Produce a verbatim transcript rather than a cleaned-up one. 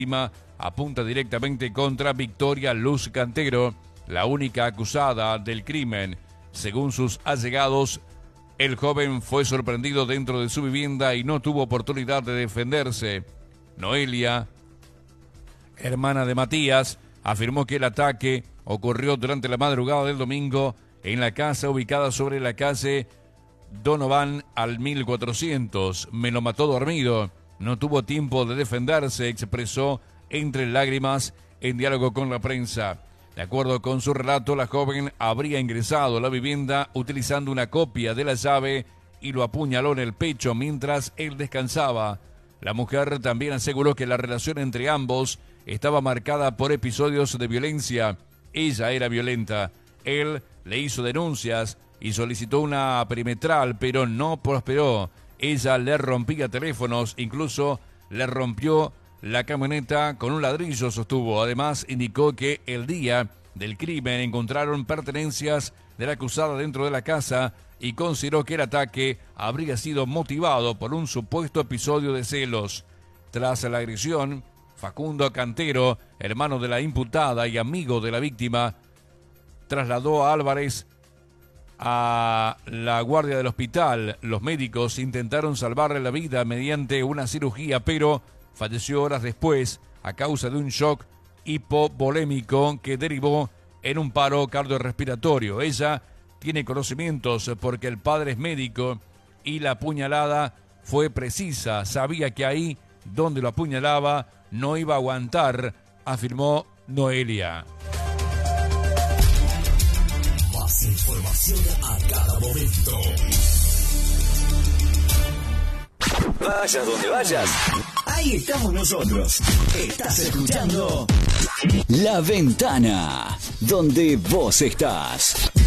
víctima apunta directamente contra Victoria Luz Cantero, la única acusada del crimen. Según sus allegados, el joven fue sorprendido dentro de su vivienda y no tuvo oportunidad de defenderse. Noelia, hermana de Matías, afirmó que el ataque ocurrió durante la madrugada del domingo en la casa ubicada sobre la calle Donovan al mil cuatrocientos. Me lo mató dormido. No tuvo tiempo de defenderse, expresó entre lágrimas en diálogo con la prensa. De acuerdo con su relato, la joven habría ingresado a la vivienda utilizando una copia de la llave y lo apuñaló en el pecho mientras él descansaba. La mujer también aseguró que la relación entre ambos estaba marcada por episodios de violencia. Ella era violenta. Él le hizo denuncias y solicitó una perimetral, pero no prosperó. Ella le rompía teléfonos, incluso le rompió la camioneta con un ladrillo, sostuvo. Además, indicó que el día del crimen encontraron pertenencias de la acusada dentro de la casa y consideró que el ataque habría sido motivado por un supuesto episodio de celos. Tras la agresión, Facundo Cantero, hermano de la imputada y amigo de la víctima, trasladó a Álvarez a la guardia del hospital. Los médicos intentaron salvarle la vida mediante una cirugía, pero falleció horas después a causa de un shock hipovolémico que derivó en un paro cardiorrespiratorio. Ella tiene conocimientos porque el padre es médico y la apuñalada fue precisa. Sabía que ahí donde lo apuñalaba no iba a aguantar, afirmó Noelia. Más información a cada momento. Vayas donde vayas, ahí estamos nosotros. Estás escuchando La Ventana, donde vos estás.